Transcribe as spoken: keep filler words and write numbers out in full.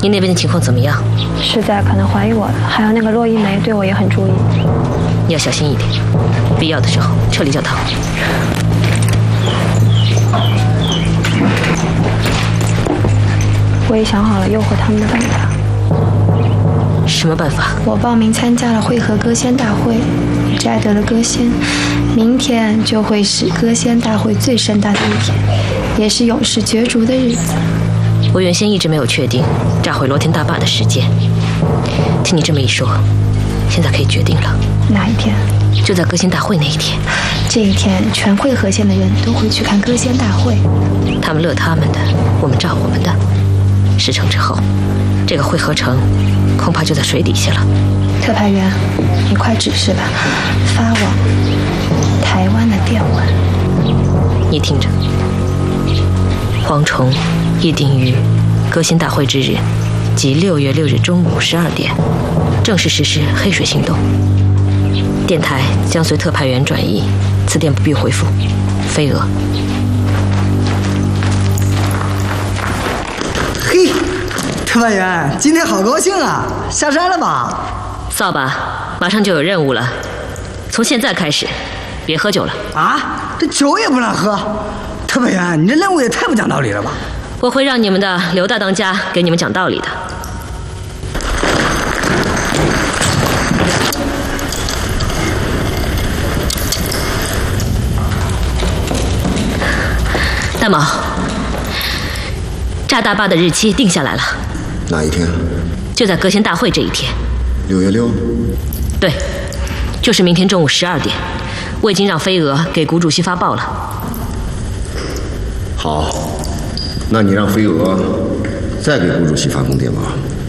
你那边的情况怎么样？ 实在可能怀疑我了，还有那个洛一梅对我也很注意。 你要小心一点，必要的时候撤离教堂。 我也想好了诱惑他们的办法。 什么办法？ 我报名参加了会合歌仙大会，摘得了歌仙。明天就会是歌仙大会最盛大的一天，也是勇士角逐的日子。 我原先一直没有确定炸毁罗天大坝的时间，听你这么一说，现在可以决定了。 哪一天？ 就在歌仙大会那一天。 这一天，全会合县的人都会去看歌仙大会。 他们乐他们的，我们炸我们的。事成之后，这个会合城恐怕就在水底下了。 特派员，你快指示吧，发往台湾的电文。 你听着，蝗虫议定于歌仙大会之日，即六月六日中午十二点，正式实施黑水行动。电台将随特派员转译，此电不必回复。飞蛾。 嘿，特派员，今天好高兴啊！下山了吧？ 扫把，马上就有任务了。从现在开始，别喝酒了。 啊，这酒也不让喝？特派员，你这任务也太不讲道理了吧？ 我会让你们的刘大当家给你们讲道理的。大毛，炸大坝的日期定下来了。 哪一天？ 就在歌仙大会这一天。 六月六。 对，就是明天中午十二点。我已经让飞蛾给谷主席发报了。 好，那你让飞蛾再给谷主席发封电报。